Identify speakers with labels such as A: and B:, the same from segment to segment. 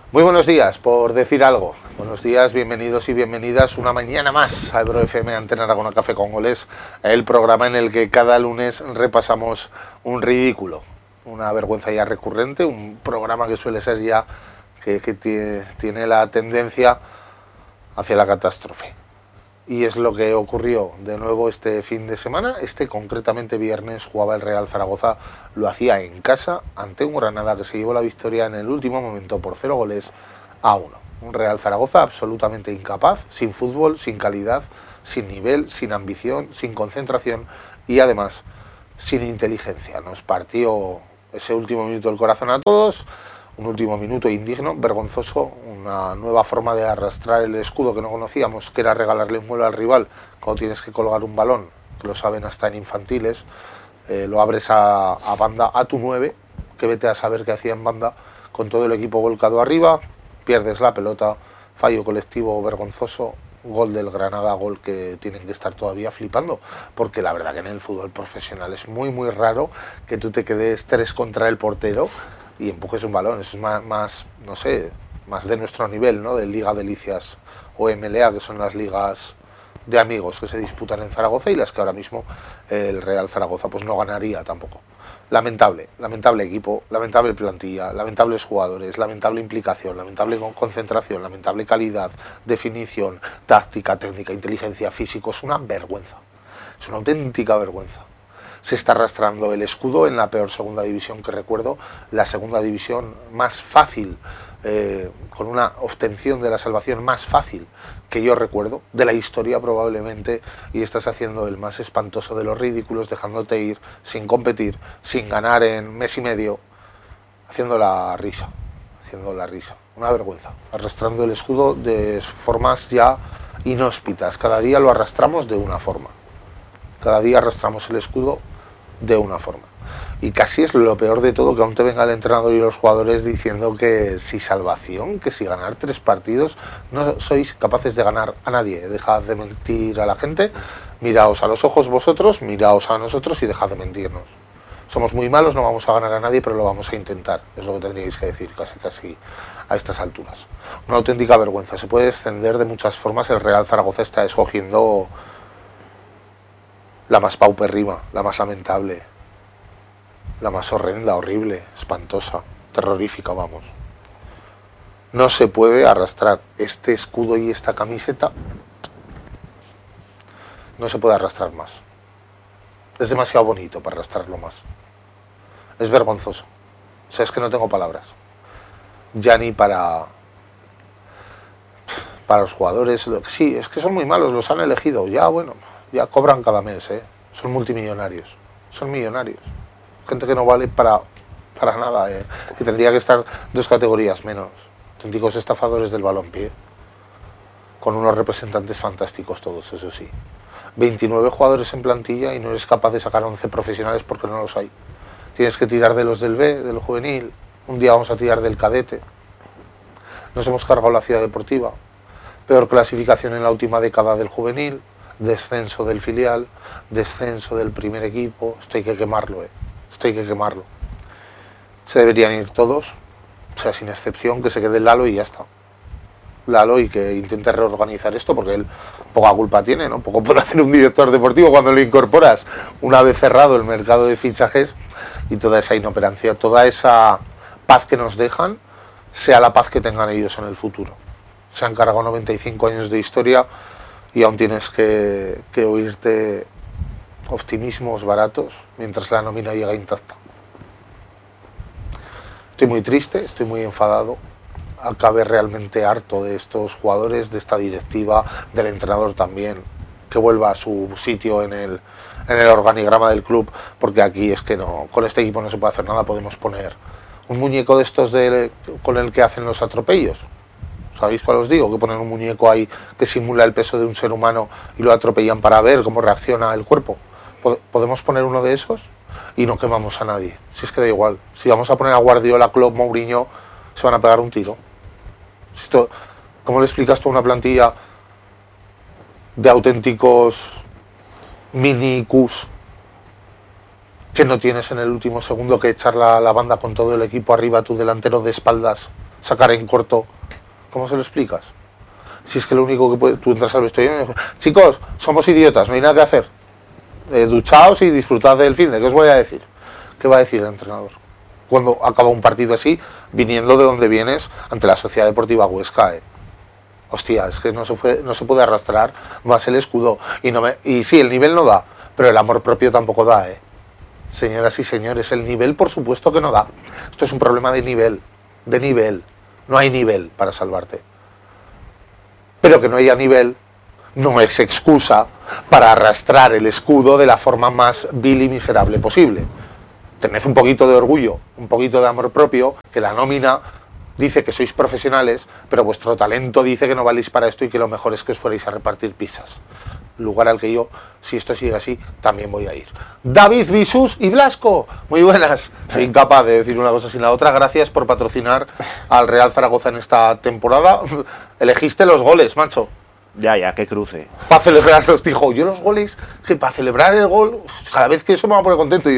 A: Muy buenos días, por decir algo. Buenos días, bienvenidos y bienvenidas una mañana más a Ebro FM Antena Aragona Café con Goles, el programa en el que cada lunes repasamos un ridículo, una vergüenza ya recurrente, un programa que suele ser ya que tiene la tendencia hacia la catástrofe. Y es lo que ocurrió de nuevo este fin de semana. Concretamente viernes jugaba el Real Zaragoza, lo hacía en casa ante un Granada que se llevó la victoria en el último momento por 0-1. Un Real Zaragoza absolutamente incapaz, sin fútbol, sin calidad, sin nivel, sin ambición, sin concentración y además sin inteligencia. Nos partió ese último minuto el corazón a todos. Un último minuto indigno, vergonzoso, una nueva forma de arrastrar el escudo que no conocíamos, que era regalarle un vuelo al rival cuando tienes que colgar un balón, que lo saben hasta en infantiles, lo abres a banda a tu 9, que vete a saber qué hacía en banda, con todo el equipo volcado arriba, pierdes la pelota, fallo colectivo vergonzoso, gol del Granada, gol que tienen que estar todavía flipando, porque la verdad que en el fútbol profesional es muy raro que tú te quedes 3 contra el portero y empujes un balón. Eso es más, no sé, más de nuestro nivel, ¿no? De Liga Delicias o MLA, que son las ligas de amigos que se disputan en Zaragoza y las que ahora mismo el Real Zaragoza pues no ganaría tampoco. Lamentable equipo, lamentable plantilla, lamentables jugadores, lamentable implicación, lamentable concentración, lamentable calidad, definición, táctica, técnica, inteligencia, físico. Es una vergüenza, es una auténtica vergüenza. Se está arrastrando el escudo en la peor segunda división que recuerdo, la segunda división más fácil, con una obtención de la salvación más fácil que yo recuerdo, de la historia probablemente, y estás haciendo el más espantoso de los ridículos, dejándote ir sin competir, sin ganar en mes y medio, haciendo la risa, una vergüenza, arrastrando el escudo de formas ya inhóspitas. Cada día lo arrastramos de una forma. Cada día arrastramos el escudo de una forma. Y casi es lo peor de todo, que aún te venga el entrenador y los jugadores diciendo que si salvación, que si ganar 3 partidos, no sois capaces de ganar a nadie. Dejad de mentir a la gente, miraos a los ojos vosotros, miraos a nosotros y dejad de mentirnos. Somos muy malos, no vamos a ganar a nadie, pero lo vamos a intentar. Es lo que tendríais que decir casi a estas alturas. Una auténtica vergüenza. Se puede descender de muchas formas. El Real Zaragoza está escogiendo la más paupérrima, la más lamentable, la más horrenda, horrible, espantosa, terrorífica, vamos. No se puede arrastrar este escudo y esta camiseta, no se puede arrastrar más. Es demasiado bonito para arrastrarlo más. Es vergonzoso. O sea, es que no tengo palabras. Ya ni para los jugadores. Sí, es que son muy malos, los han elegido. Ya, bueno, ya cobran cada mes, ¿eh? Son multimillonarios, son millonarios. Gente que no vale para nada, ¿eh? Que tendría que estar 2 categorías menos. Auténticos estafadores del balompié, con unos representantes fantásticos todos, eso sí. 29 jugadores en plantilla y no eres capaz de sacar 11 profesionales porque no los hay. Tienes que tirar de los del B, del juvenil, un día vamos a tirar del cadete. Nos hemos cargado la Ciudad Deportiva, peor clasificación en la última década del juvenil, descenso del filial, descenso del primer equipo. Esto hay que quemarlo, esto hay que quemarlo. Se deberían ir todos, o sea, sin excepción, que se quede Lalo y ya está. Lalo, y que intente reorganizar esto, porque él poca culpa tiene, ¿no? Poco puede hacer un director deportivo cuando lo incorporas una vez cerrado el mercado de fichajes, y toda esa inoperancia, toda esa paz que nos dejan, sea la paz que tengan ellos en el futuro. Se han cargado 95 años de historia y aún tienes que oírte optimismos baratos mientras la nómina llega intacta. Estoy muy triste, estoy muy enfadado. Acabé realmente harto de estos jugadores, de esta directiva, del entrenador también, que vuelva a su sitio en el organigrama del club, porque aquí es que no, con este equipo no se puede hacer nada. Podemos poner un muñeco de estos con el que hacen los atropellos. ¿Sabéis cuál os digo? Que ponen un muñeco ahí que simula el peso de un ser humano y lo atropellan para ver cómo reacciona el cuerpo. ¿Podemos poner uno de esos? Y no quemamos a nadie. Si es que da igual. Si vamos a poner a Guardiola, Klopp, Mourinho, se van a pegar un tiro. Esto, ¿cómo le explicas tú a una plantilla de auténticos minicus que no tienes en el último segundo que echar la banda con todo el equipo arriba, tu delantero de espaldas, sacar en corto. ¿Cómo se lo explicas? Si es que lo único que puede... Tú entras al vestuario y dices, chicos, somos idiotas, no hay nada que hacer. Duchaos y disfrutad del fin de. ¿Qué os voy a decir? ¿Qué va a decir el entrenador? Cuando acaba un partido así, viniendo de donde vienes ante la Sociedad Deportiva Huesca, Hostia, es que no se puede arrastrar más el escudo. Y sí, el nivel no da, pero el amor propio tampoco da, Señoras y señores, el nivel por supuesto que no da. Esto es un problema de nivel. No hay nivel para salvarte. Pero que no haya nivel no es excusa para arrastrar el escudo de la forma más vil y miserable posible. Tened un poquito de orgullo, un poquito de amor propio, que la nómina dice que sois profesionales, pero vuestro talento dice que no valéis para esto y que lo mejor es que os fuerais a repartir pizzas. Lugar al que yo, si esto sigue así, también voy a ir. David, Visus y Blasco, muy buenas. Soy incapaz de decir una cosa sin la otra. Gracias por patrocinar al Real Zaragoza en esta temporada. Elegiste los goles, macho.
B: Ya, qué cruce.
A: Para celebrarlos, dijo. Yo los goles, que para celebrar el gol, cada vez que eso me va a poner contento.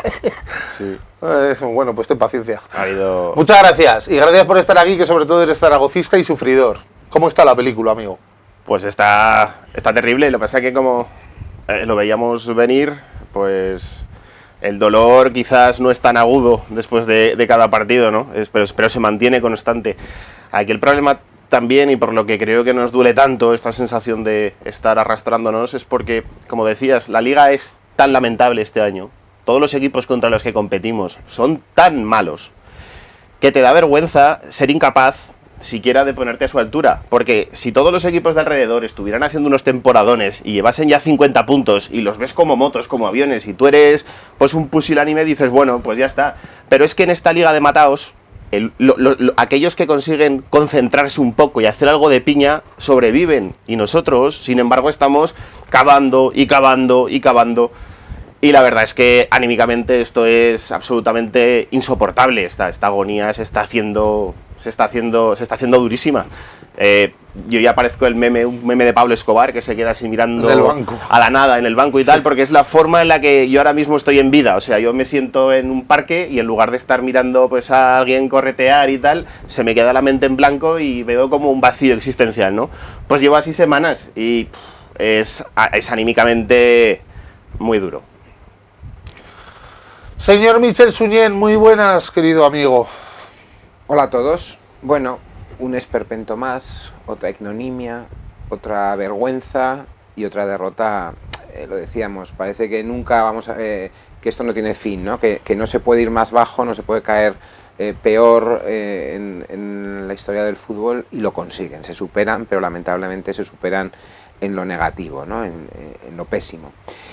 B: Sí.
A: Bueno, pues ten paciencia.
B: Ha habido...
A: Muchas gracias. Y gracias por estar aquí, que sobre todo eres zaragocista y sufridor. ¿Cómo está la película, amigo?
B: Pues está terrible. Lo que pasa es que como lo veíamos venir, pues el dolor quizás no es tan agudo después de cada partido, ¿no? Pero se mantiene constante. Aquí el problema también, y por lo que creo que nos duele tanto esta sensación de estar arrastrándonos, es porque, como decías, la liga es tan lamentable este año. Todos los equipos contra los que competimos son tan malos que te da vergüenza ser incapaz siquiera de ponerte a su altura, porque si todos los equipos de alrededor estuvieran haciendo unos temporadones y llevasen ya 50 puntos y los ves como motos, como aviones, y tú eres pues un pusilánime, dices, bueno, pues ya está. Pero es que en esta liga de mataos, aquellos que consiguen concentrarse un poco y hacer algo de piña sobreviven, y nosotros, sin embargo, estamos cavando y cavando y cavando. Y la verdad es que anímicamente esto es absolutamente insoportable. Esta agonía se está haciendo durísima. Yo ya parezco un meme de Pablo Escobar, que se queda así mirando a la nada en el banco y tal, porque es la forma en la que yo ahora mismo estoy en vida. O sea, yo me siento en un parque y en lugar de estar mirando pues a alguien corretear y tal, se me queda la mente en blanco y veo como un vacío existencial, ¿no? Pues llevo así semanas y es anímicamente muy duro.
A: Señor Michel Suñén, muy buenas, querido amigo.
C: Hola a todos. Bueno, un esperpento más, otra ignominia, otra vergüenza y otra derrota. Lo decíamos, parece que nunca vamos a... que esto no tiene fin, ¿no? Que no se puede ir más bajo, no se puede caer peor en la historia del fútbol, y lo consiguen, se superan, pero lamentablemente se superan en lo negativo, ¿no? En lo pésimo.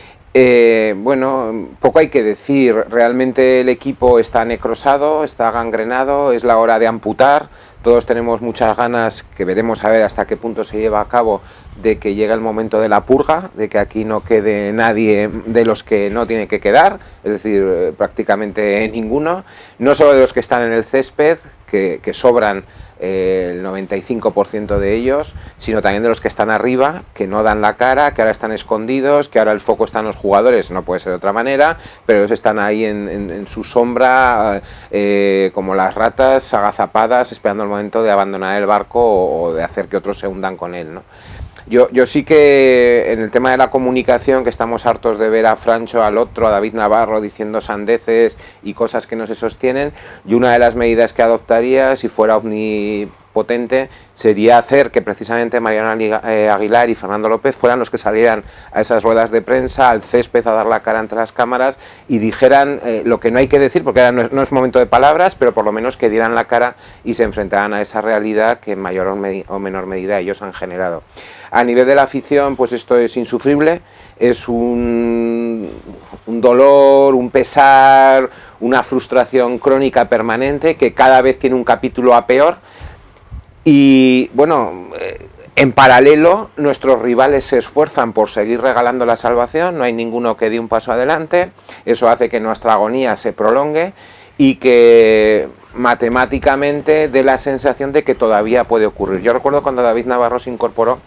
C: Bueno, poco hay que decir. Realmente el equipo está necrosado, está gangrenado, es la hora de amputar. Todos tenemos muchas ganas, que veremos a ver hasta qué punto se lleva a cabo, de que llegue el momento de la purga, de que aquí no quede nadie de los que no tiene que quedar, es decir, prácticamente ninguno, no solo de los que están en el césped, que sobran el 95% de ellos, sino también de los que están arriba, que no dan la cara, que ahora están escondidos, que ahora el foco está en los jugadores, no puede ser de otra manera, pero ellos están ahí en su sombra, como las ratas agazapadas, esperando el momento de abandonar el barco o de hacer que otros se hundan con él, ¿no? Yo sí que en el tema de la comunicación, que estamos hartos de ver a Francho, al otro, a David Navarro diciendo sandeces y cosas que no se sostienen, y una de las medidas que adoptaría, si fuera omnipotente, sería hacer que precisamente Mariano Aguilar y Fernando López fueran los que salieran a esas ruedas de prensa, al césped, a dar la cara ante las cámaras y dijeran lo que no hay que decir, porque ahora no es momento de palabras, pero por lo menos que dieran la cara y se enfrentaran a esa realidad que en mayor o menor medida ellos han generado. A nivel de la afición, pues esto es insufrible, es un dolor, un pesar, una frustración crónica permanente que cada vez tiene un capítulo a peor. Y bueno, en paralelo nuestros rivales se esfuerzan por seguir regalando la salvación, no hay ninguno que dé un paso adelante, eso hace que nuestra agonía se prolongue y que matemáticamente dé la sensación de que todavía puede ocurrir. Yo recuerdo cuando David Navarro se incorporó,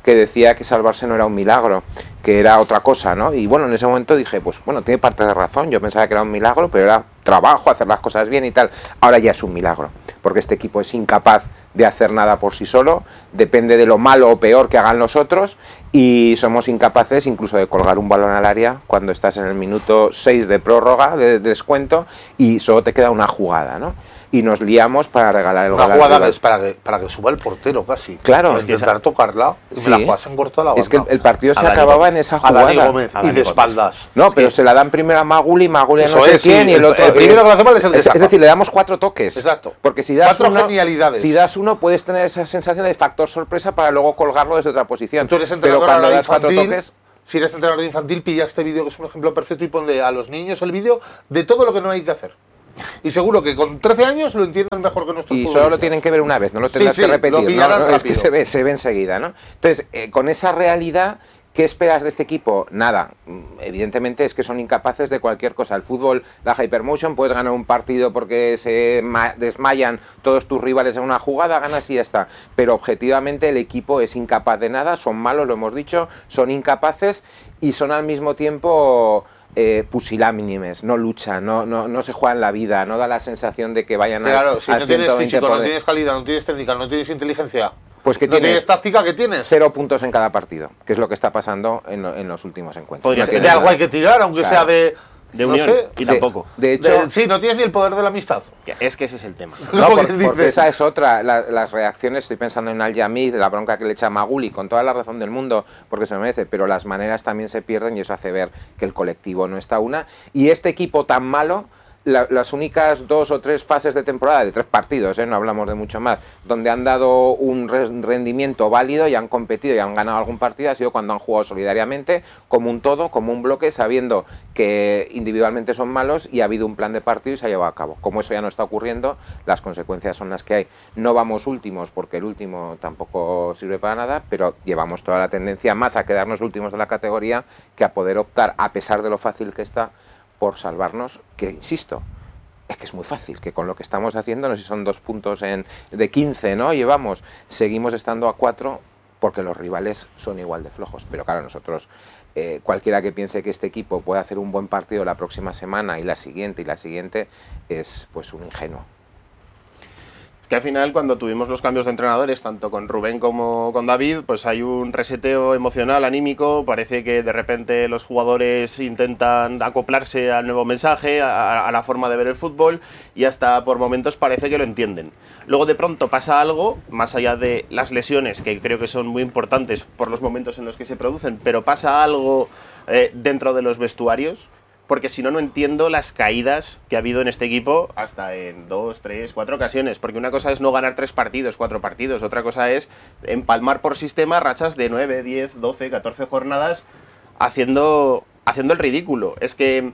C: que decía que salvarse no era un milagro, que era otra cosa, ¿no? Y bueno, en ese momento dije, pues bueno, tiene parte de razón, yo pensaba que era un milagro, pero era trabajo, hacer las cosas bien y tal. Ahora ya es un milagro, porque este equipo es incapaz de hacer nada por sí solo, depende de lo malo o peor que hagan los otros, y somos incapaces incluso de colgar un balón al área cuando estás en el minuto 6 de prórroga, de descuento, y solo te queda una jugada, ¿no? Y nos liamos para regalar el gol.
A: Una jugada que es para que suba el portero casi.
C: Claro.
A: Para intentar tocarla y
C: Sí.
A: me la juegas en corto a la banda.
C: Es que el partido se
B: Dani
C: acababa
B: Gómez.
C: en esa
A: A
C: jugada.
A: Dani Gómez y de espaldas.
C: No, pero se la dan primero a Maguli a
A: Eso
C: no sé
A: es, sí,
C: quién, y el otro...
A: el primero que lo hace mal es el que
C: es
A: saca.
C: decir, le damos 4 toques.
A: Exacto.
C: Porque si das
A: 4
C: uno,
A: genialidades.
C: si das uno, puedes tener esa sensación de factor sorpresa para luego colgarlo desde otra posición.
A: Tú eres
C: Pero
A: entrenador
C: cuando
A: ahora
C: das 4
A: infantil,
C: toques...
A: si eres entrenador infantil, pilla este vídeo que es un ejemplo perfecto y ponle a los niños el vídeo de todo lo que no hay que hacer. Y seguro que con 13 años lo entienden mejor que nuestros
C: Y
A: futbolistas.
C: solo lo tienen que ver una vez, no lo tendrás
A: Sí,
C: que
A: lo
C: repetir,
A: pillarán
C: ¿no? Es que
A: rápido.
C: se ve enseguida, ¿no? Entonces, con esa realidad, ¿qué esperas de este equipo? Nada, evidentemente es que son incapaces de cualquier cosa. El fútbol, la hypermotion, puedes ganar un partido porque se desmayan todos tus rivales en una jugada, ganas y ya está. Pero objetivamente el equipo es incapaz de nada, son malos, lo hemos dicho, son incapaces y son al mismo tiempo... pusilánimes, no luchan, no se juegan la vida, no da la sensación de que vayan
A: Claro, si
C: al
A: no tienes
C: 120
A: físico,
C: por
A: no tienes calidad, no tienes técnica, no tienes inteligencia,
C: Pues que
A: no tienes táctica, ¿qué tienes?
C: 0 puntos en cada partido, que es lo que está pasando en los últimos encuentros.
B: Podría
C: No
B: ser
C: tiene
A: De algo
C: nada.
A: hay que tirar, aunque
C: Claro.
A: sea de
B: De
A: no
B: unión,
A: sé,
B: y tampoco.
C: De hecho,
A: sí, no tienes ni el poder de la amistad.
B: Es que ese es el tema.
C: no,
A: Como quien
C: porque
A: dice.
C: esa es otra, las reacciones, estoy pensando en Al-Yamid, la bronca que le echa Maguli, con toda la razón del mundo, porque se lo merece, pero las maneras también se pierden y eso hace ver que el colectivo no está una. Y este equipo tan malo, las únicas 2 o 3 fases de temporada, de 3 partidos, no hablamos de mucho más, donde han dado un rendimiento válido y han competido y han ganado algún partido, ha sido cuando han jugado solidariamente, como un todo, como un bloque, sabiendo que individualmente son malos y ha habido un plan de partido y se ha llevado a cabo. Como eso ya no está ocurriendo, las consecuencias son las que hay. No vamos últimos, porque el último tampoco sirve para nada, pero llevamos toda la tendencia más a quedarnos últimos de la categoría que a poder optar, a pesar de lo fácil que está, por salvarnos, que insisto, es que es muy fácil, que con lo que estamos haciendo, no sé si son 2 puntos de 15, ¿no? Llevamos, seguimos estando a 4 porque los rivales son igual de flojos, pero claro, nosotros, cualquiera que piense que este equipo puede hacer un buen partido la próxima semana y la siguiente es pues un ingenuo.
B: Es que al final, cuando tuvimos los cambios de entrenadores, tanto con Rubén como con David, pues hay un reseteo emocional, anímico. Parece que de repente los jugadores intentan acoplarse al nuevo mensaje, a la forma de ver el fútbol, y hasta por momentos parece que lo entienden. Luego de pronto pasa algo, más allá de las lesiones, que creo que son muy importantes por los momentos en los que se producen, pero pasa algo dentro de los vestuarios. Porque si no, no entiendo las caídas que ha habido en este equipo hasta en 2, 3, 4 ocasiones. Porque una cosa es no ganar 3 partidos, 4 partidos. Otra cosa es empalmar por sistema rachas de 9, 10, 12, 14 jornadas haciendo el ridículo. Es que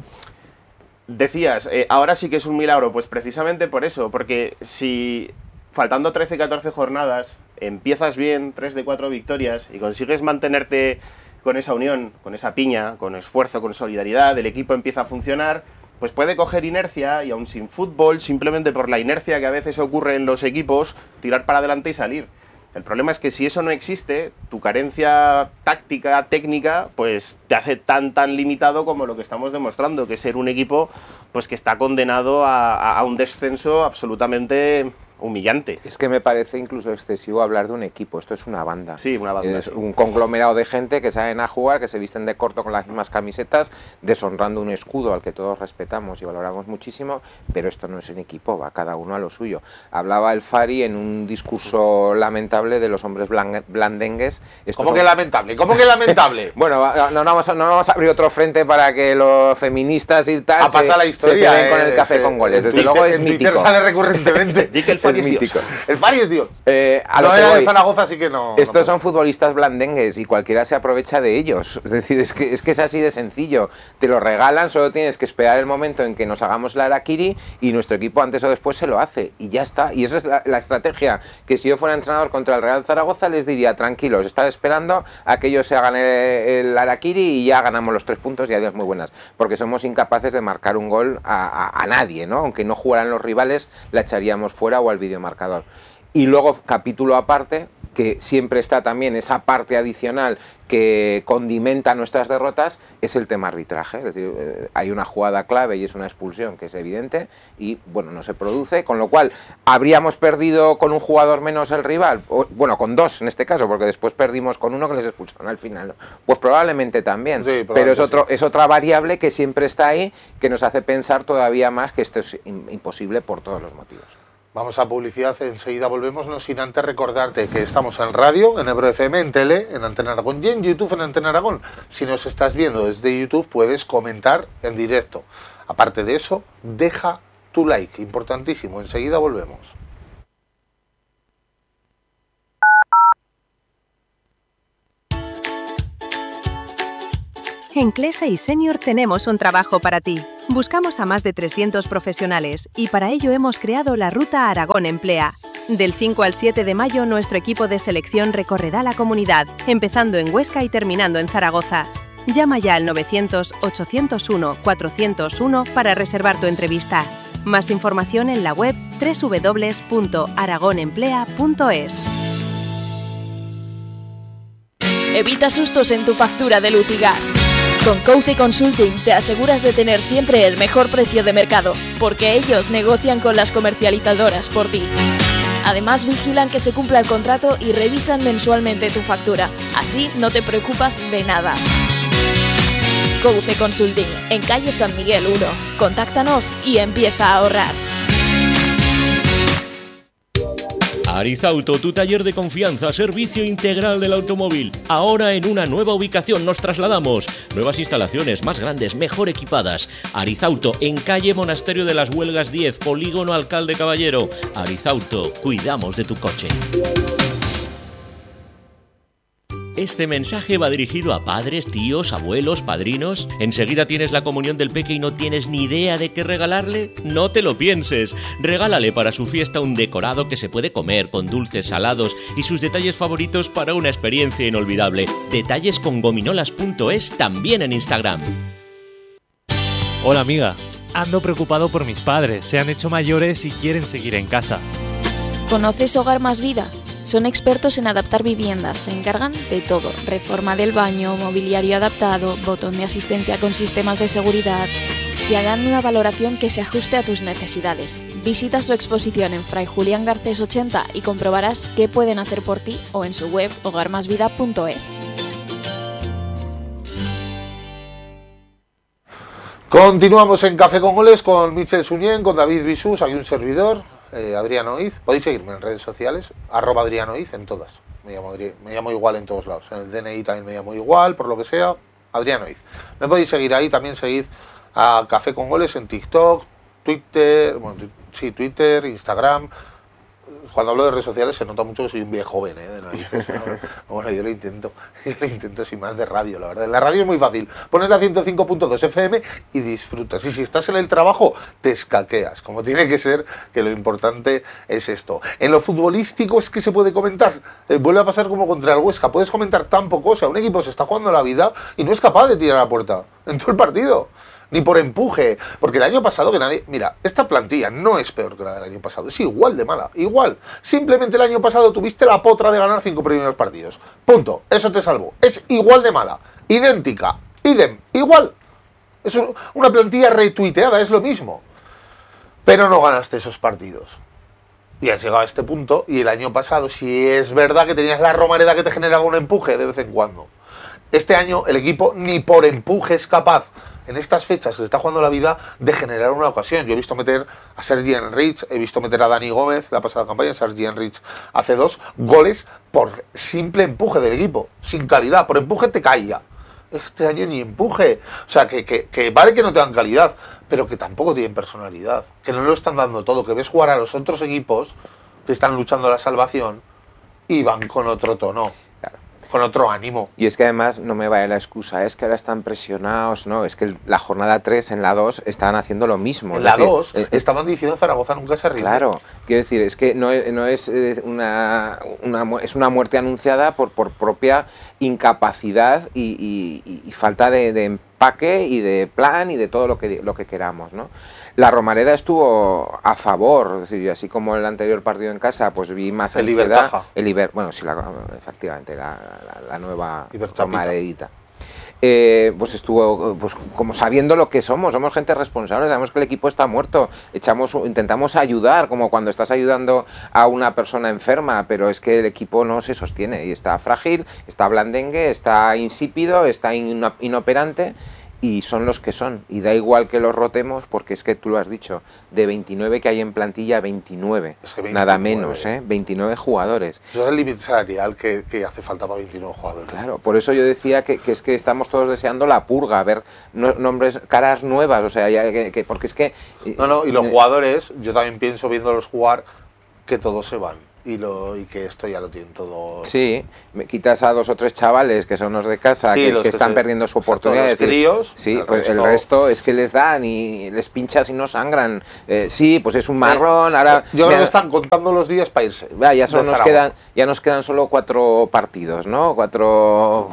B: decías, ahora sí que es un milagro. Pues precisamente por eso. Porque si faltando 13, 14 jornadas empiezas bien, 3 de 4 victorias y consigues mantenerte con esa unión, con esa piña, con esfuerzo, con solidaridad, el equipo empieza a funcionar, pues puede coger inercia y aún sin fútbol, simplemente por la inercia que a veces ocurre en los equipos, tirar para adelante y salir. El problema es que si eso no existe, tu carencia táctica, técnica, pues te hace tan limitado como lo que estamos demostrando, que es ser un equipo pues que está condenado a un descenso absolutamente humillante.
C: Es que me parece incluso excesivo hablar de un equipo, esto es una banda.
B: Sí, una banda.
C: Es
B: sí.
C: un conglomerado de gente que salen a jugar, que se visten de corto con las mismas camisetas, deshonrando un escudo al que todos respetamos y valoramos muchísimo, pero esto no es un equipo, va cada uno a lo suyo. Hablaba el Fari en un discurso lamentable de los hombres blandengues.
A: ¿Cómo que lamentable? ¿Cómo que lamentable?
C: Bueno, no vamos a abrir otro frente para que los feministas y tal
A: Ha pasado la historia,
C: se queden con el café con goles. Desde luego es
A: en
C: mítico.
A: Twitter sale recurrentemente.
B: Di que el Fari es
C: mítico.
B: Dios.
A: El Fari es Dios.
C: A lo
A: No
C: que
A: era de
C: voy.
A: Zaragoza, así que no.
C: Estos son futbolistas blandengues y cualquiera se aprovecha de ellos. Es decir, es que es así de sencillo. Te lo regalan, solo tienes que esperar el momento en que nos hagamos la harakiri y nuestro equipo antes o después se lo hace. Y ya está. Y eso es la estrategia. Que si yo fuera entrenador contra el Real Zaragoza les diría, tranquilos, estad esperando a que ellos se hagan el harakiri y ya ganamos los 3 puntos y adiós muy buenas. Porque somos incapaces de marcar un gol a nadie, ¿no? Aunque no jugaran los rivales, la echaríamos fuera o al videomarcador. Y luego, capítulo aparte, que siempre está también esa parte adicional que condimenta nuestras derrotas, es el tema arbitraje. Es decir, hay una jugada clave y es una expulsión que es evidente y, bueno, no se produce, con lo cual habríamos perdido con un jugador menos el rival, o, bueno, con dos en este caso, porque después perdimos con uno que les expulsaron al final, ¿no? Pues probablemente también,
A: sí,
C: pero es otra variable que siempre está ahí, que nos hace pensar todavía más que esto es imposible por todos los motivos.
A: Vamos a publicidad, enseguida volvemos, no sin antes recordarte que estamos en radio, en Ebro FM, en tele, en Antena Aragón y en YouTube en Antena Aragón. Si nos estás viendo desde YouTube puedes comentar en directo. Aparte de eso, deja tu like, importantísimo, enseguida volvemos.
D: En Clesa y Senior tenemos un trabajo para ti. Buscamos a más de 300 profesionales y para ello hemos creado la Ruta Aragón Emplea. Del 5 al 7 de mayo nuestro equipo de selección recorrerá la comunidad, empezando en Huesca y terminando en Zaragoza. Llama ya al 900-801-401 para reservar tu entrevista. Más información en la web www.aragonemplea.es.
E: Evita sustos en tu factura de luz y gas. Con Couce Consulting te aseguras de tener siempre el mejor precio de mercado, porque ellos negocian con las comercializadoras por ti. Además, vigilan que se cumpla el contrato y revisan mensualmente tu factura. Así no te preocupas de nada. Couce Consulting, en calle San Miguel 1. Contáctanos y empieza a ahorrar.
F: Arizauto, tu taller de confianza, servicio integral del automóvil. Ahora en una nueva ubicación nos trasladamos. Nuevas instalaciones, más grandes, mejor equipadas. Arizauto, en calle Monasterio de las Huelgas 10, Polígono Alcalde Caballero. Arizauto, cuidamos de tu coche. Este mensaje va dirigido a padres, tíos, abuelos, padrinos. ¿Enseguida tienes la comunión del peque y no tienes ni idea de qué regalarle? No te lo pienses. Regálale para su fiesta un decorado que se puede comer con dulces, salados y sus detalles favoritos para una experiencia inolvidable. Detalles con gominolas.es, también en Instagram.
G: Hola amiga, ando preocupado por mis padres. Se han hecho mayores y quieren seguir en casa.
E: ¿Conoces Hogar Más Vida? Son expertos en adaptar viviendas, se encargan de todo, reforma del baño, mobiliario adaptado, botón de asistencia con sistemas de seguridad. Te harán una valoración que se ajuste a tus necesidades. Visita su exposición en Fray Julián Garcés 80 y comprobarás qué pueden hacer por ti o en su web hogarmasvida.es.
A: Continuamos en Café con Goles con Michel Suñén, con David Bisús, hay un servidor. Adrián Oiz, podéis seguirme en redes sociales, @Adrián Oiz en todas, me llamo igual en todos lados, en el DNI también me llamo igual, por lo que sea, Adrián Oiz. Me podéis seguir ahí, también seguid a Café con Goles en TikTok, Twitter, Twitter, Instagram. Cuando hablo de redes sociales se nota mucho que soy un viejo joven, de narices. Bueno, yo lo intento sin más de radio, la verdad. En la radio es muy fácil, poner la 105.2 FM y disfrutas. Y si estás en el trabajo, te escaqueas, como tiene que ser, que lo importante es esto. En lo futbolístico es que se puede comentar, vuelve a pasar como contra el Huesca, puedes comentar tan poco, o sea, un equipo se está jugando la vida y no es capaz de tirar a la puerta en todo el partido. Ni por empuje, porque el año pasado que nadie... Mira, esta plantilla no es peor que la del año pasado, es igual de mala, igual. Simplemente el año pasado tuviste la potra de ganar 5 primeros partidos. Punto, eso te salvó. Es igual de mala, idéntica, idem, igual. Es una plantilla retuiteada, es lo mismo. Pero no ganaste esos partidos. Y has llegado a este punto, y el año pasado, si es verdad que tenías la Romareda que te generaba un empuje de vez en cuando. Este año el equipo ni por empuje es capaz, en estas fechas que se está jugando la vida, de generar una ocasión. Yo he visto meter a Sergi Enrich, he visto meter a Dani Gómez la pasada campaña, Sergi Enrich hace 2 goles por simple empuje del equipo, sin calidad, por empuje te caía. Este año ni empuje, o sea, que vale que no tengan calidad, pero que tampoco tienen personalidad, que no lo están dando todo, que ves jugar a los otros equipos que están luchando la salvación y van con otro tono. Con otro ánimo.
C: Y es que además no me vale la excusa, es que ahora están presionados, no, es que la jornada 3 en la 2 estaban haciendo lo mismo.
A: En la 2 estaban diciendo Zaragoza nunca se rinde.
C: Claro, quiero decir, es que no es es una muerte anunciada por propia incapacidad y falta de empaque y de plan y de todo lo que queramos, ¿no? La Romareda estuvo a favor, es decir, así como el anterior partido en casa, pues vi más
A: El
C: ansiedad.
A: Ibercaja.
C: Bueno, sí, efectivamente, la nueva
A: Iberchapita.
C: Romaredita. Pues estuvo pues como sabiendo lo que somos gente responsable, sabemos que el equipo está muerto, intentamos ayudar, como cuando estás ayudando a una persona enferma, pero es que el equipo no se sostiene y está frágil, está blandengue, está insípido, está inoperante. Y son los que son, y da igual que los rotemos, porque es que tú lo has dicho, de 29 que hay en plantilla, 29,
A: Es que 29,
C: nada menos, 29 jugadores.
A: Eso es el límite salarial que hace falta para 29 jugadores.
C: Claro, por eso yo decía que es que estamos todos deseando la purga, ver nombres, caras nuevas, o sea, porque es que...
A: No, y los jugadores, yo también pienso viéndolos jugar, que todos se van. Y que esto ya lo tienen todo.
C: Sí, me quitas a 2 o 3 chavales que son los de casa,
A: Sí,
C: que están perdiendo su oportunidad.
A: Los críos,
C: sí, pues el resto es que les dan y les pinchas y no sangran. Sí, pues es un marrón. Ahora
A: yo creo que están contando los días para irse.
C: Ya nos quedan solo 4 partidos, ¿no? 4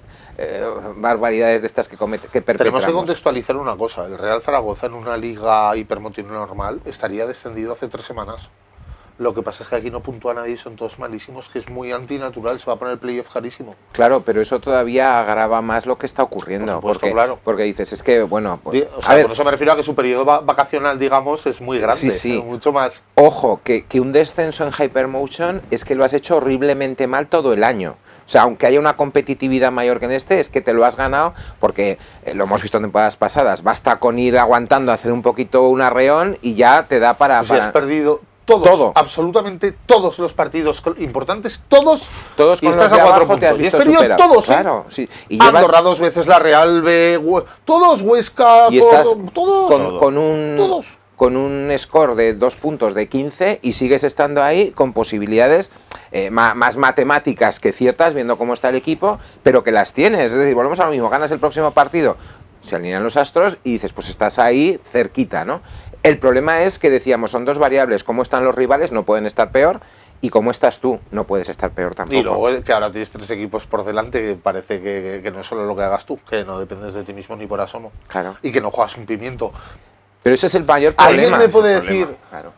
C: barbaridades de estas que perpetramos.
A: Tenemos que contextualizar una cosa. El Real Zaragoza en una liga hipermotiva normal estaría descendido hace 3 semanas. Lo que pasa es que aquí no puntúa nadie, son todos malísimos, que es muy antinatural, se va a poner el playoff carísimo.
C: Claro, pero eso todavía agrava más lo que está ocurriendo.
A: Por supuesto, claro.
C: Porque dices, es que, bueno... Pues,
A: o sea, por eso me refiero a que su periodo vacacional, digamos, es muy grande,
C: sí.
A: Mucho más.
C: Ojo, que un descenso en Hypermotion es que lo has hecho horriblemente mal todo el año. O sea, aunque haya una competitividad mayor que en este, es que te lo has ganado, porque lo hemos visto en temporadas pasadas, basta con ir aguantando, hacer un poquito un arreón y ya te da para...
A: Pues si has perdido... Todo, absolutamente todos los partidos importantes, todos
C: con
A: estás
C: los de
A: a 4
C: abajo
A: puntos.
C: te has visto
A: y has perdido
C: superado.
A: todos,
C: claro, sí.
A: Y Andorra 2 veces, la Real B, todos, Huesca,
C: y estás
A: todos.
C: Con un score de 2 puntos de 15 y sigues estando ahí con posibilidades más matemáticas que ciertas, viendo cómo está el equipo, pero que las tienes. Es decir, volvemos a lo mismo, ganas el próximo partido, se alinean los astros y dices, pues estás ahí cerquita, ¿no? El problema es que decíamos, son 2 variables, cómo están los rivales, no pueden estar peor, y cómo estás tú, no puedes estar peor tampoco.
A: Y luego que ahora tienes 3 equipos por delante, que parece que no es solo lo que hagas tú, que no dependes de ti mismo ni por asomo.
C: Claro.
A: Y que no juegas un pimiento.
C: Pero ese es el mayor problema.
A: ¿Alguien me puede decir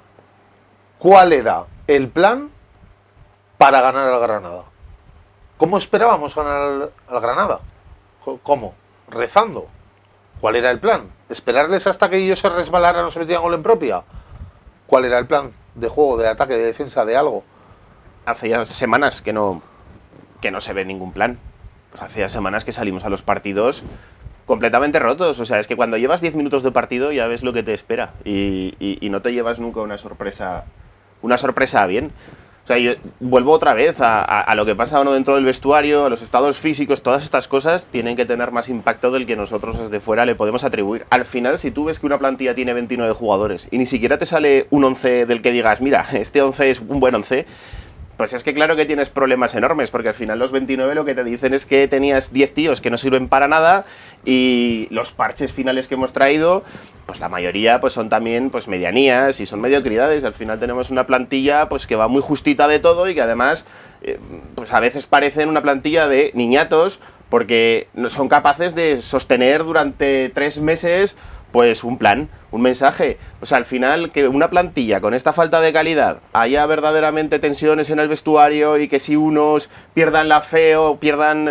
A: cuál era el plan para ganar al Granada? ¿Cómo esperábamos ganar al Granada? ¿Cómo? ¿Rezando? ¿Cuál era el plan? ¿Esperarles hasta que ellos se resbalaran o se metían gol en propia? ¿Cuál era el plan de juego, de ataque, de defensa, de algo?
B: Hace ya semanas que no se ve ningún plan. Pues hace ya semanas que salimos a los partidos completamente rotos. O sea, es que cuando llevas 10 minutos de partido ya ves lo que te espera. Y no te llevas nunca una sorpresa bien. O sea, yo vuelvo otra vez a lo que pasa dentro del vestuario, a los estados físicos, todas estas cosas tienen que tener más impacto del que nosotros desde fuera le podemos atribuir. Al final, si tú ves que una plantilla tiene 29 jugadores y ni siquiera te sale un 11 del que digas, mira, este 11 es un buen 11, pues es que claro que tienes problemas enormes, porque al final los 29 lo que te dicen es que tenías 10 tíos que no sirven para nada y los parches finales que hemos traído, pues la mayoría pues son también pues medianías y son mediocridades. Al final tenemos una plantilla pues que va muy justita de todo y que además pues a veces parecen una plantilla de niñatos porque no son capaces de sostener durante 3 meses pues un plan, un mensaje. O sea, al final que una plantilla con esta falta de calidad haya verdaderamente tensiones en el vestuario y que si unos pierdan la fe o pierdan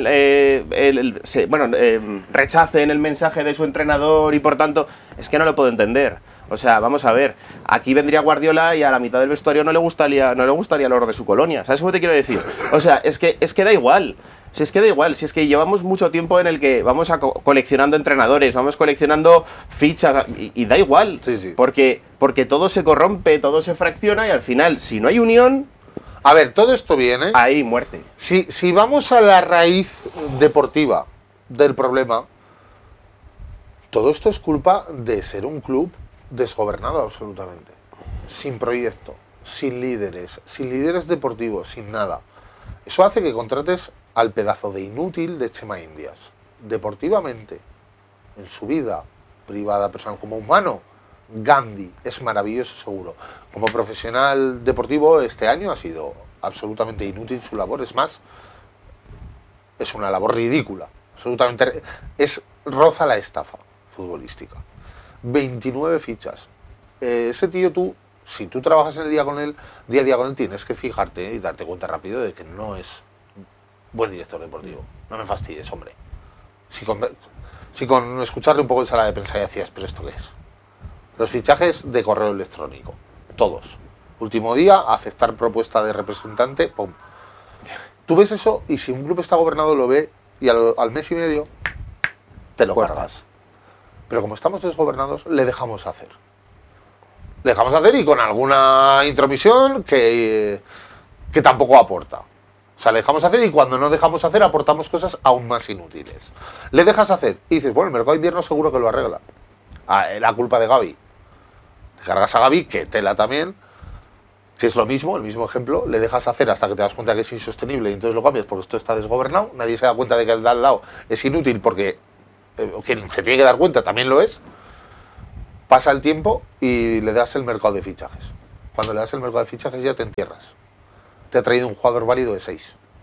B: rechacen el mensaje de su entrenador y por tanto, es que no lo puedo entender. O sea, vamos a ver, aquí vendría Guardiola y a la mitad del vestuario no le gustaría el oro de su colonia. ¿Sabes cómo te quiero decir? O sea, es que da igual. Si es que da igual, si es que llevamos mucho tiempo en el que vamos coleccionando entrenadores, vamos coleccionando fichas y da igual,
A: sí.
B: Porque todo se corrompe, todo se fracciona y al final, si no hay unión...
A: A ver, todo esto viene...
B: Hay muerte.
A: Si vamos a la raíz deportiva del problema, todo esto es culpa de ser un club desgobernado absolutamente, sin proyecto, sin líderes deportivos, sin nada. Eso hace que contrates al pedazo de inútil de Chema Indias. Deportivamente, en su vida privada, personal, como humano, Gandhi es maravilloso seguro. Como profesional deportivo, este año ha sido absolutamente inútil su labor. Es más, es una labor ridícula. Absolutamente. Roza la estafa futbolística. 29 fichas, ese tío si tú trabajas en el día a día con él, tienes que fijarte y darte cuenta rápido de que no es buen director deportivo. No me fastidies, hombre. Si con escucharle un poco en sala de prensa decías, ¿pero esto qué es? Los fichajes de correo electrónico, todos. Último día, aceptar propuesta de representante, ¡pum! Tú ves eso y si un club está gobernado lo ve y al mes y medio te lo cargas. Pero como estamos desgobernados, le dejamos hacer. Le dejamos hacer y con alguna intromisión que tampoco aporta. O sea, le dejamos hacer y cuando no dejamos hacer aportamos cosas aún más inútiles. Le dejas hacer y dices, bueno, el mercado de invierno seguro que lo arregla. La culpa de Gavi. Te cargas a Gavi, que tela también, que es lo mismo, el mismo ejemplo. Le dejas hacer hasta que te das cuenta que es insostenible y entonces lo cambias porque esto está desgobernado. Nadie se da cuenta de que el de al lado es inútil porque quien se tiene que dar cuenta también lo es. Pasa el tiempo y le das el mercado de fichajes. Cuando le das el mercado de fichajes ya te entierras. Te ha traído un jugador válido de 6.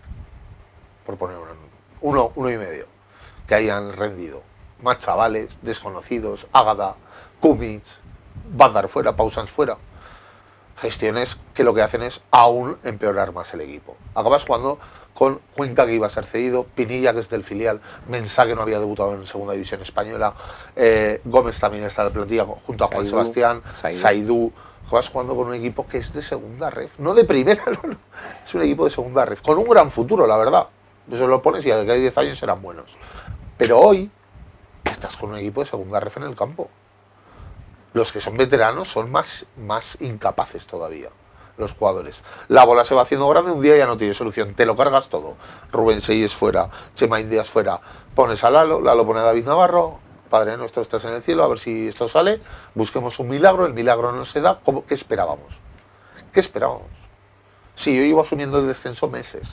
A: Por poner uno y medio. Que hayan rendido. Más chavales, desconocidos, Ágada, Kumic, Badar fuera, Pausans fuera. Gestiones que lo que hacen es aún empeorar más el equipo. Acabas jugando con Cuenca, que iba a ser cedido, Pinilla, que es del filial, Mensah, que no había debutado en segunda división española, Gómez también está en la plantilla junto a Juan Sebastián, Saidú. Acabas jugando con un equipo que es de segunda ref, no de primera, no. Es un equipo de segunda ref, con un gran futuro, la verdad. Eso lo pones y de que hay 10 años serán buenos. Pero hoy estás con un equipo de segunda ref en el campo. Los que son veteranos son más incapaces todavía, los jugadores. La bola se va haciendo grande, un día ya no tiene solución, te lo cargas todo. Rubén Seyes fuera, Chema Indias fuera, pones a Lalo pone a David Navarro, Padre nuestro estás en el cielo, a ver si esto sale, busquemos un milagro, el milagro no se da. ¿Qué esperábamos? ¿Qué esperábamos? Sí, yo iba asumiendo el descenso meses.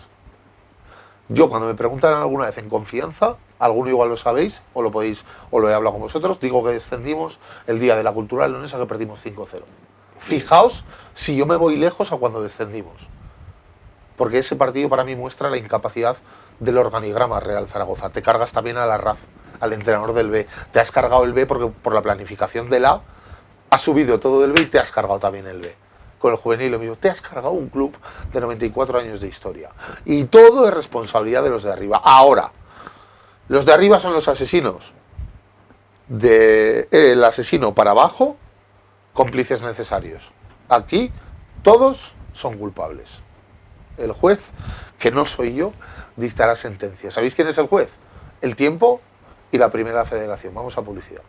A: Yo cuando me preguntan alguna vez en confianza, alguno igual lo sabéis, o lo he hablado con vosotros, digo que descendimos el día de la Cultural Leonesa, que perdimos 5-0. Fijaos si yo me voy lejos a cuando descendimos. Porque ese partido para mí muestra la incapacidad del organigrama Real Zaragoza. Te cargas también a la RAF, al entrenador del B. Te has cargado el B porque por la planificación del A has subido todo del B y te has cargado también el B. Con el juvenil lo mismo. Te has cargado un club de 94 años de historia. Y todo es responsabilidad de los de arriba. Ahora, los de arriba son los asesinos. El asesino para abajo, cómplices necesarios. Aquí todos son culpables. El juez, que no soy yo, dictará sentencia. ¿Sabéis quién es el juez? El Tiempo y la Primera Federación. Vamos a publicidad.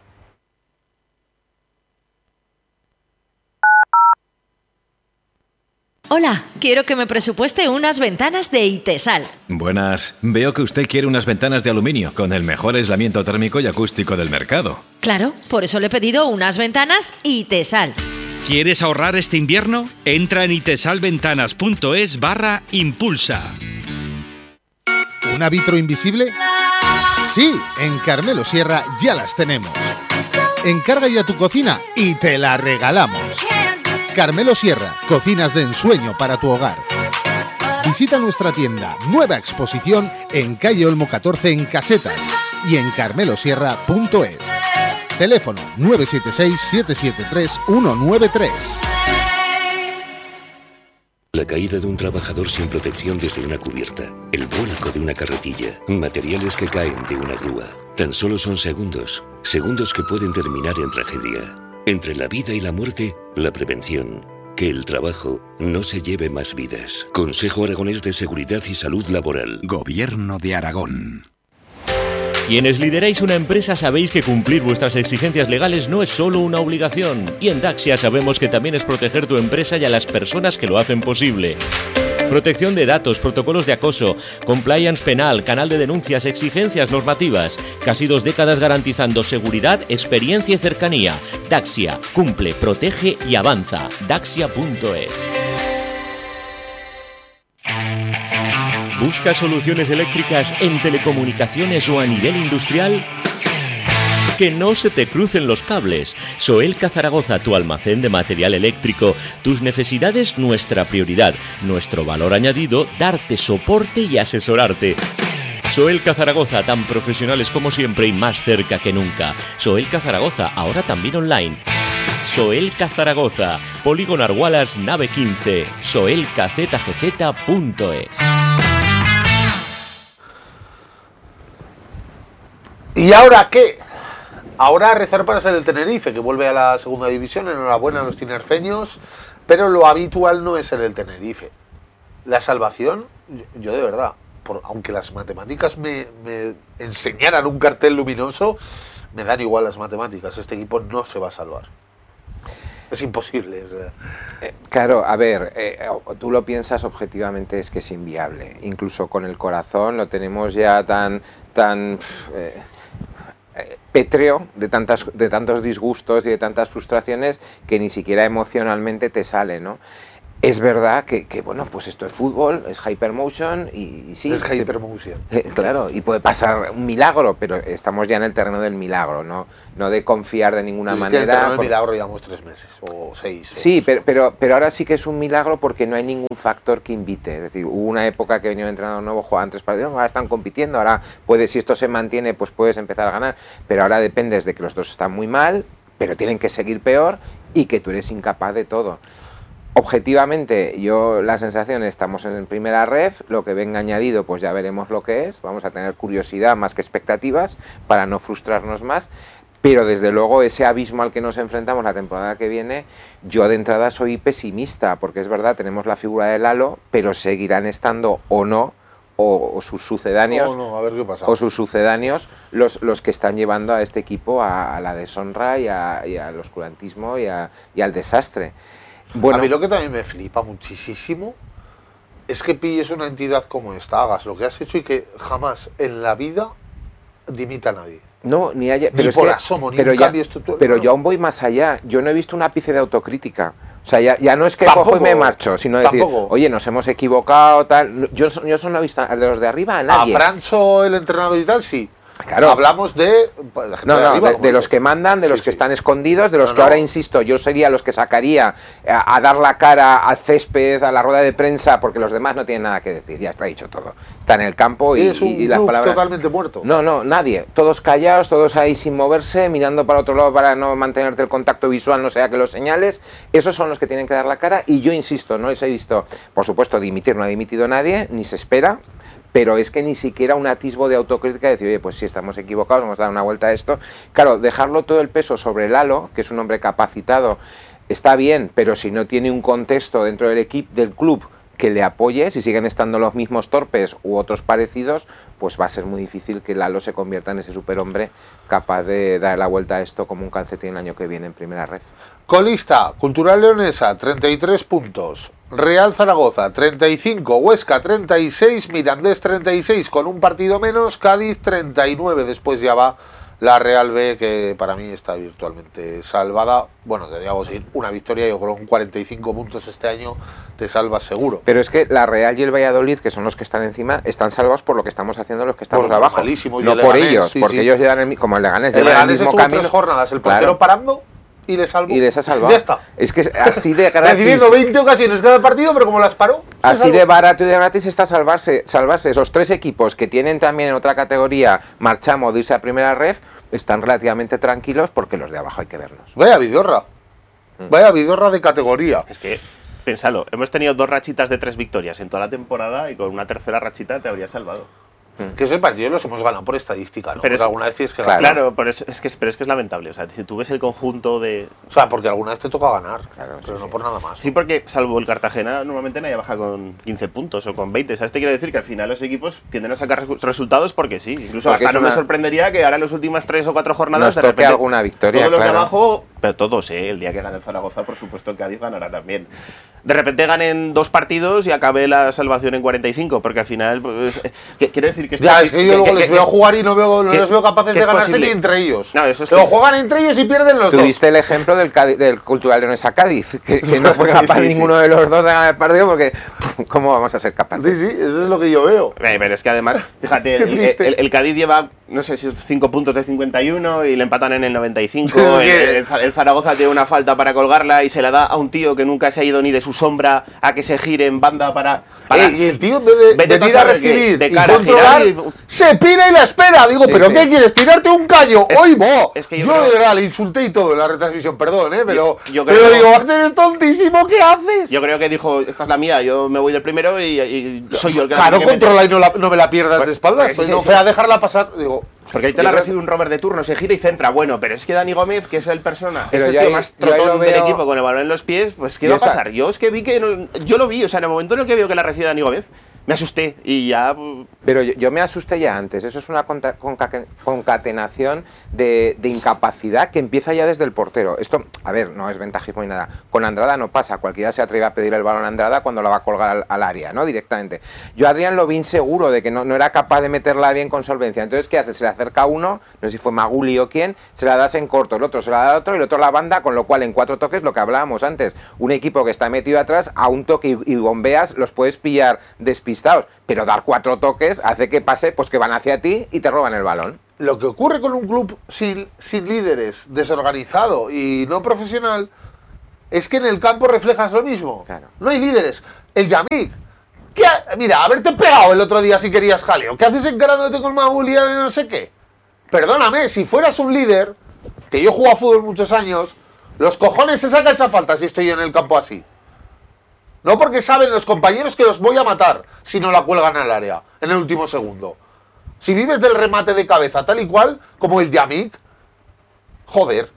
H: Hola, quiero que me presupueste unas ventanas de Itesal.
I: Buenas. Veo que usted quiere unas ventanas de aluminio con el mejor aislamiento térmico y acústico del mercado.
H: Claro, por eso le he pedido unas ventanas Itesal.
J: ¿Quieres ahorrar este invierno? Entra en itesalventanas.es/impulsa.
K: ¿Una vitro invisible? Sí, en Carmelo Sierra ya las tenemos. Encarga ya tu cocina y te la regalamos. Carmelo Sierra, cocinas de ensueño para tu hogar. Visita nuestra tienda, nueva exposición en calle Olmo 14 en Casetas y en carmelosierra.es. Teléfono 976-773-193.
L: La caída de un trabajador sin protección desde una cubierta, el vuelco de una carretilla, materiales que caen de una grúa. Tan solo son segundos, segundos que pueden terminar en tragedia. Entre la vida y la muerte, la prevención. Que el trabajo no se lleve más vidas. Consejo Aragonés de Seguridad y Salud Laboral.
M: Gobierno de Aragón.
F: Quienes lideráis una empresa sabéis que cumplir vuestras exigencias legales no es solo una obligación. Y en Daxia sabemos que también es proteger tu empresa y a las personas que lo hacen posible. Protección de datos, protocolos de acoso, compliance penal, canal de denuncias, exigencias normativas. Casi 2 décadas garantizando seguridad, experiencia y cercanía. Daxia, cumple, protege y avanza. Daxia.es. ¿Buscas soluciones eléctricas en telecomunicaciones o a nivel industrial? Que no se te crucen los cables. Soelca Zaragoza, tu almacén de material eléctrico. Tus necesidades, nuestra prioridad. Nuestro valor añadido, darte soporte y asesorarte. Soelca Zaragoza, tan profesionales como siempre y más cerca que nunca. Soelca Zaragoza, ahora también online. Soelca Zaragoza, Polígono Argualas, nave 15, soelcazgz.es.
A: ¿Y ahora qué? Ahora a rezar para ser el Tenerife, que vuelve a la segunda división. Enhorabuena a los tinerfeños, pero lo habitual no es ser el Tenerife. La salvación, yo de verdad, aunque las matemáticas me enseñaran un cartel luminoso, me dan igual las matemáticas. Este equipo no se va a salvar. Es imposible.
C: Claro, a ver, tú lo piensas objetivamente, es que es inviable. Incluso con el corazón lo tenemos ya tan pétreo de tantos disgustos y de tantas frustraciones que ni siquiera emocionalmente te sale, ¿no? Es verdad que bueno, pues esto es fútbol, es hypermotion y sí.
A: Es hypermotion.
C: Claro, y puede pasar un milagro, pero estamos ya en el terreno del milagro, no de confiar de ninguna manera.
A: En el terreno del milagro llevamos 3 meses o 6.
C: Sí, pero ahora sí que es un milagro porque no hay ningún factor que invite. Es decir, hubo una época que venía un entrenador nuevo, jugaban 3 partidos, ahora están compitiendo, ahora si esto se mantiene, pues puedes empezar a ganar. Pero ahora dependes de que los dos están muy mal, pero tienen que seguir peor y que tú eres incapaz de todo. Objetivamente, la sensación, estamos en primera ref, lo que venga añadido pues ya veremos lo que es, vamos a tener curiosidad más que expectativas para no frustrarnos más, pero desde luego ese abismo al que nos enfrentamos la temporada que viene, yo de entrada soy pesimista, porque es verdad, tenemos la figura de Lalo, pero seguirán estando o no, o sus sucedáneos,
A: a ver qué pasa.
C: o sus sucedáneos los que están llevando a este equipo a la deshonra y al oscurantismo y al desastre. Bueno,
A: a mí lo que también me flipa muchísimo es que pilles una entidad como esta, hagas lo que has hecho y que jamás en la vida dimita a nadie.
C: No, ni haya,
A: ni por asomo, ni un cambio estructural.
C: Pero yo aún voy más allá. Yo no he visto un ápice de autocrítica. O sea, ya no es que cojo y me marcho, sino decir, oye, nos hemos equivocado, tal. Yo eso no he visto de los de arriba a nadie.
A: A Francho, el entrenador y tal, sí.
C: Claro.
A: Hablamos de
C: los que mandan, de los que están escondidos, de los que ahora, insisto, yo sería los que sacaría a dar la cara al césped, a la rueda de prensa, porque los demás no tienen nada que decir, ya está dicho todo. Está en el campo y las palabras...
A: totalmente muerto.
C: No, nadie. Todos callados, todos ahí sin moverse, mirando para otro lado para no mantenerte el contacto visual, no sea que los señales. Esos son los que tienen que dar la cara y yo insisto, no les he visto, por supuesto, dimitir, no ha dimitido nadie, ni se espera. Pero es que ni siquiera un atisbo de autocrítica de decir, oye, pues sí, estamos equivocados, vamos a dar una vuelta a esto. Claro, dejarlo todo el peso sobre Lalo, que es un hombre capacitado, está bien, pero si no tiene un contexto dentro del equipo, del club, que le apoye, si siguen estando los mismos torpes u otros parecidos, pues va a ser muy difícil que Lalo se convierta en ese superhombre capaz de dar la vuelta a esto como un calcetín el año que viene en primera red.
A: Colista, Cultural Leonesa, 33 puntos. Real Zaragoza, 35. Huesca, 36. Mirandés, 36. Con un partido menos. Cádiz, 39. Después ya va la Real B, que para mí está virtualmente salvada. Bueno, tendríamos ir una victoria. Yo creo que con 45 puntos este año te salvas seguro.
C: Pero es que la Real y el Valladolid, que son los que están encima, están salvados por lo que estamos haciendo los que estamos abajo.
A: Malísimo.
C: No por ellos, porque ellos llevan como el Leganés llevan el mismo camino.
A: 3 jornadas, el portero parando. Y les ha salvado.
C: Ya está. Es que así de gratis.
A: Recibiendo 20 ocasiones cada partido, pero como las paró.
C: Así de barato y de gratis está salvarse. Esos 3 equipos que tienen también en otra categoría marchamo de irse a primera ref, están relativamente tranquilos porque los de abajo hay que verlos.
A: Vaya vidorra. Vaya vidorra de categoría.
B: Es que, piénsalo, hemos tenido 2 rachitas de 3 victorias en toda la temporada y con una tercera rachita te habría salvado.
A: Que esos partidos los hemos ganado por estadística, ¿no?
B: Pero
A: porque alguna vez tienes que ganar.
B: Claro, pero es que es lamentable. O sea, si tú ves el conjunto de...
A: O sea, porque alguna vez te toca ganar, pero no por nada más.
B: Sí, porque salvo el Cartagena, normalmente nadie baja con 15 puntos o con 20. ¿Sabes? Te quiero decir que al final los equipos tienden a sacar resultados porque sí. Incluso porque hasta no me sorprendería que ahora en las últimas 3 o 4 jornadas
C: nos toque alguna victoria,
B: todos los de abajo, pero todos, el día que gane el Zaragoza, por supuesto, el Cádiz ganará también. De repente ganen 2 partidos y acabe la salvación en 45, porque al final, pues, quiero decir que...
A: Ya, es que yo luego les veo jugar y no los veo capaces de ganarse ni entre ellos.
B: No, eso es
A: luego juegan entre ellos y pierden los dos.
C: Tuviste el ejemplo del Cultural Leonesa Cádiz, que no fue capaz ninguno de los dos de ganar el partido, porque ¿cómo vamos a ser capaces?
A: Sí, eso es lo que yo veo.
B: Pero es que además, fíjate, el Cádiz lleva no sé si 5 puntos de 51 y le empatan en el 95. El Zaragoza tiene una falta para colgarla y se la da a un tío que nunca se ha ido ni de su sombra a que se gire en banda para
A: y el tío, en vez de venir a recibir
B: de
A: y
B: cara
A: controlar, se pira y la espera. Digo,
C: Sí,
A: ¿pero
C: sí.
A: qué quieres? ¿Tirarte un callo? ¡Hoy vos!
B: es que
A: yo
B: yo
A: de
B: creo-
A: verdad le insulté y todo en la retransmisión, perdón, pero
B: yo
A: pero
B: creo-
A: digo, eres tontísimo, ¿qué haces?
B: Yo creo que dijo, esta es la mía, yo me voy del primero y soy yo el que la
A: Claro,
B: tiene que meter.
A: controla y no me la pierdas de espaldas.
B: Porque
A: Pues
B: sí,
A: no
B: sí,
A: fue
B: sí.
A: a dejarla pasar. Digo,
B: Porque ahí te la recibe un Robert de turno, se gira y centra. Bueno, pero es que Dani Gómez, que es el persona,
C: Pero
B: es el
C: yo
B: tío
C: ahí-
B: más
C: yo ahí lo
B: trotón del
C: veo-
B: equipo con el balón en los pies, pues ¿qué
C: Yo
B: va a
C: esa-
B: pasar? Yo es que vi que yo lo vi, o sea, en el momento en el que veo que la recibe Dani Gómez, me asusté y ya...
C: Pero yo me asusté ya antes, eso es una concatenación de incapacidad que empieza ya desde el portero. Esto, a ver, no es ventajismo ni nada. Con Andrada no pasa, cualquiera se atreve a pedir el balón a Andrada cuando la va a colgar al área, ¿no? Directamente. Yo a Adrián lo vi inseguro de que no era capaz de meterla bien con solvencia. Entonces, ¿qué hace? Se le acerca a uno, no sé si fue Maguli o quién, se la das en corto, el otro se la da al otro y el otro a la banda, con lo cual en 4 toques, lo que hablábamos antes, un equipo que está metido atrás, a un toque y bombeas, los puedes pillar despistados, pero dar 4 toques hace que pase, pues que van hacia ti y te roban el balón.
A: lo que ocurre con un club sin líderes, desorganizado y no profesional, es que en el campo reflejas lo mismo.
C: Claro.
A: No hay líderes. El Yamik, mira, haberte pegado el otro día si querías jaleo. ¿Qué haces encarándote con Magulia de no sé qué? Perdóname, si fueras un líder, que yo juego a fútbol muchos años, los cojones se saca esa falta si estoy en el campo así. No porque saben los compañeros que los voy a matar si no la cuelgan al área en el último segundo. Si vives del remate de cabeza tal y cual como el Yamik, joder.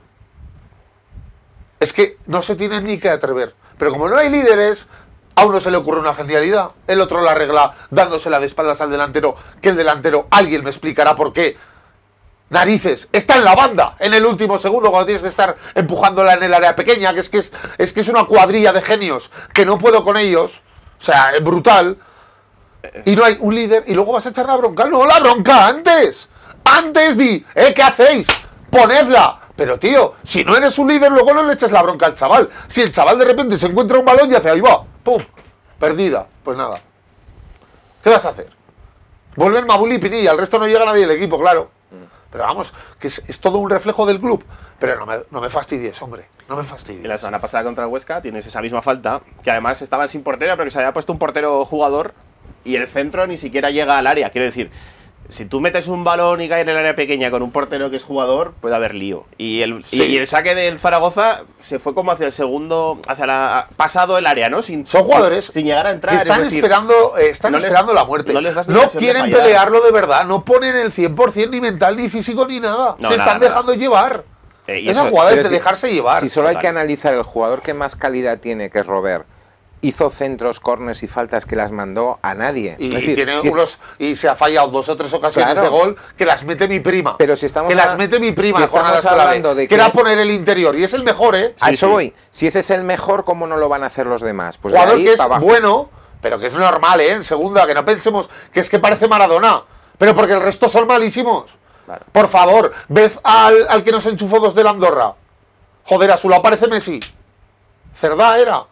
A: Es que no se tienen ni que atrever. Pero como no hay líderes, a uno se le ocurre una genialidad, el otro la arregla dándosela de espaldas al delantero, que el delantero, alguien me explicará por qué. Narices, está en la banda en el último segundo cuando tienes que estar empujándola en el área pequeña, que es una cuadrilla de genios que no puedo con ellos, o sea, es brutal. Y no hay un líder y luego vas a echar la bronca. No, la bronca antes. Antes di, ¿qué hacéis? Ponedla. Pero tío, si no eres un líder, luego no le eches la bronca al chaval. Si el chaval de repente se encuentra un balón y hace ahí va, pum, perdida. Pues nada. ¿Qué vas a hacer? Vuelven Mabuli y Pinilla, el resto no llega nadie del equipo, claro. Pero vamos, que es todo un reflejo del club. Pero no me fastidies, hombre. No me fastidies.
B: Y la semana pasada contra el Huesca tienes esa misma falta, que además estaban sin portero, pero que se había puesto un portero jugador y el centro ni siquiera llega al área. Quiero decir, si tú metes un balón y cae en el área pequeña con un portero que es jugador, puede haber lío. Y el saque del Zaragoza se fue como hacia el segundo, pasado el área, ¿no?
A: Son jugadores
B: sin llegar a entrar.
A: que están
B: es decir,
A: esperando la muerte.
B: no les das ni
A: No
B: ocasión de
A: quieren
B: fallar.
A: pelearlo de verdad. No ponen el 100% ni mental, ni físico, ni nada.
B: No,
A: se
B: nada,
A: están
B: nada.
A: dejando llevar.
B: Y
A: Esa
B: eso-
A: jugada es
C: Pero
A: de dejarse llevar.
C: Si solo hay que
B: Total.
C: analizar el jugador que más calidad tiene, que es Robert, hizo centros, córners y faltas que las mandó a nadie.
A: Y,
C: Es decir,
A: tiene
C: si es-
A: y se ha fallado 2 o 3 ocasiones
C: Claro.
A: de gol que las mete mi prima.
C: Pero si estamos
A: que las
C: habla-
A: mete mi prima
C: si
A: en jornadas
C: estamos
A: clave,
C: hablando de
A: que era
C: que-
A: poner el interior. Y es el mejor, ¿eh?
C: a eso voy. Si ese es el mejor, ¿cómo no lo van a hacer los demás? Pues de
A: Jugador
C: ahí
A: que es
C: para abajo.
A: bueno, pero que es normal, ¿eh? En segunda, que no pensemos que es que parece Maradona. Pero porque el resto son malísimos.
B: Claro.
A: Por favor, ved al que nos enchufó 2 de la Andorra. Joder, a su lado parece Messi. Cerdá era.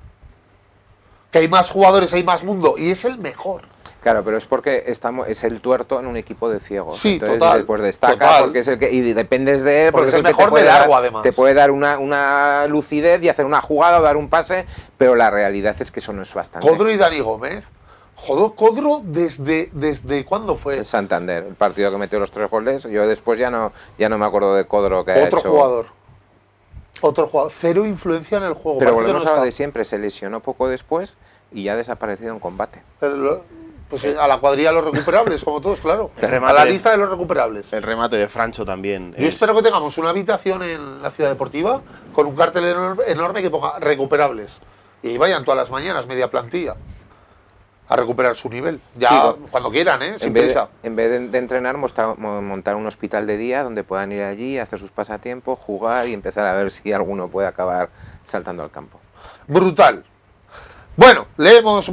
A: Que hay más jugadores, hay más mundo. Y es el mejor.
C: Claro, pero es porque es el tuerto en un equipo de ciegos.
A: Sí,
C: Entonces,
A: total,
C: pues destaca
A: total.
C: porque es el que y dependes de él
A: Porque es el
C: que te
A: mejor
C: puede
A: de
C: dar-
A: largo, además.
C: Te puede dar una lucidez y hacer una jugada o dar un pase, pero la realidad es que eso no es bastante.
A: Codro y Dani Gómez. Joder, Codro desde ¿cuándo fue?
C: El Santander, el partido que metió los 3 goles. Yo después ya no me acuerdo de Codro que ha
A: Otro
C: hecho.
A: jugador. Otro jugador. Cero influencia en el juego.
C: Pero
A: Parece que
C: volvemos
A: no
C: a lo
A: está.
C: de siempre. Se lesionó poco después y ya ha desaparecido en combate.
A: Pues a la cuadrilla de los recuperables, como todos, claro.
B: El
A: A
B: remate.
A: la lista de los recuperables.
B: El remate de Francho también.
A: Yo espero que tengamos una habitación en la ciudad deportiva con un cartel enorme que ponga recuperables. Y ahí vayan todas las mañanas, media plantilla, a recuperar su nivel. Ya
C: Sí,
A: cuando quieran, ¿eh? Sin
C: En vez,
A: prisa.
C: de entrenar, montar un hospital de día donde puedan ir allí, hacer sus pasatiempos, jugar y empezar a ver si alguno puede acabar saltando al campo.
A: Brutal. Bueno, leemos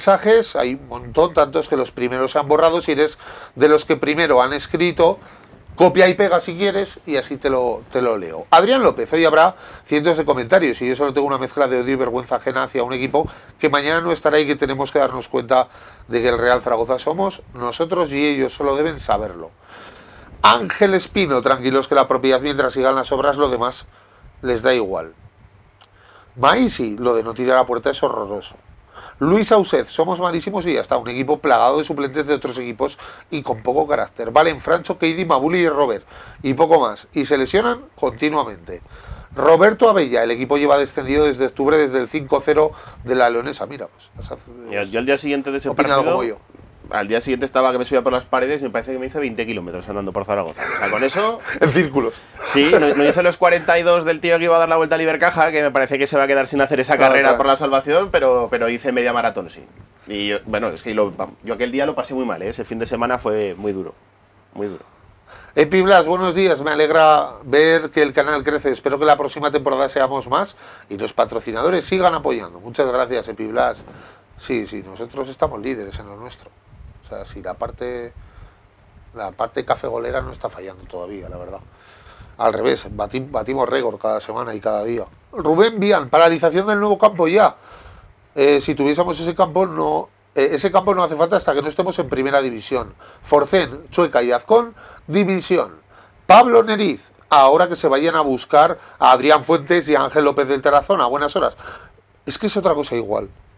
A: mensajes, hay un montón, tantos que los primeros se han borrado. Si eres de los que primero han escrito, Copia y pega si quieres y así te lo leo. Adrián López, hoy habrá cientos de comentarios y yo solo tengo una mezcla de odio y vergüenza ajena hacia un equipo que mañana no estará y que tenemos que darnos cuenta de que el Real Zaragoza somos nosotros y ellos solo deben saberlo. Ángel Espino, tranquilos que la propiedad mientras sigan las obras, lo demás les da igual. Maisi, lo de no tirar a la puerta es horroroso. Luis Auset, somos malísimos y ya está, un equipo plagado de suplentes de otros equipos y con poco carácter. Valen Francho, Keidi, Mabuli y Robert, y poco más, y se lesionan continuamente. Roberto Abella, el equipo lleva descendido desde octubre, desde el 5-0 de la Leonesa. Mira, pues
B: yo al día siguiente de ese
A: opinado
B: partido,
A: como yo.
B: Al día siguiente estaba que me subía por las paredes y me parece que me hice 20 kilómetros andando por Zaragoza. O sea, con eso...
A: En círculos.
B: Sí, no hice los 42 del tío que iba a dar la vuelta a Libercaja, que me parece que se va a quedar sin hacer esa carrera por la salvación, pero hice media maratón, sí. Y yo, bueno, es que yo aquel día lo pasé muy mal, ¿eh? Ese fin de semana fue muy duro, muy duro.
A: Epi Blas, buenos días, me alegra ver que el canal crece, espero que la próxima temporada seamos más y los patrocinadores sigan apoyando. Muchas gracias, Epi Blas. Sí, nosotros estamos líderes en lo nuestro. O sea, si la parte cafegolera no está fallando todavía, la verdad. Al revés, batimos récord cada semana y cada día. Rubén Vian, paralización del nuevo campo ya. Si tuviésemos ese campo no hace falta hasta que no estemos en primera división. Forcén, Chueca y Azcón, división. Pablo Neriz, ahora que se vayan a buscar a Adrián Fuentes y a Ángel López del Tarazona, a buenas horas. Es que es otra cosa igual.